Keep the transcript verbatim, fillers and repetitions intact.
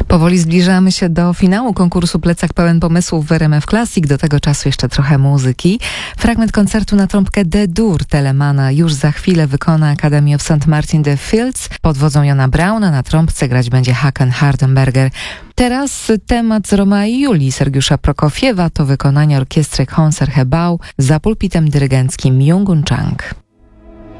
Powoli zbliżamy się do finału konkursu Plecak pełen pomysłów w R M F Classic. Do tego czasu jeszcze trochę muzyki. Fragment koncertu na trąbkę D-dur Telemana już za chwilę wykona Academy of Saint Martin the Fields pod wodzą Jana Brauna. Na trąbce grać będzie Hakan Hardenberger. Teraz temat z Romea i Julii Sergiusza Prokofiewa to wykonanie orkiestry Concert Hebau za pulpitem dyrygenckim Myung-Whun Chung.